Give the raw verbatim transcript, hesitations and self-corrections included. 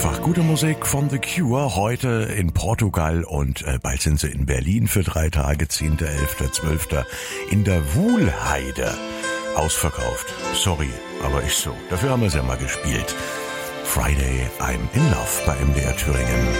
einfach gute Musik von The Cure, heute in Portugal und äh, bald sind sie in Berlin für drei Tage, zehnter, elfter, zwölfter in der Wuhlheide. Ausverkauft. Sorry, aber ist so. Dafür haben wir es ja mal gespielt. Friday, I'm in Love bei M D R Thüringen.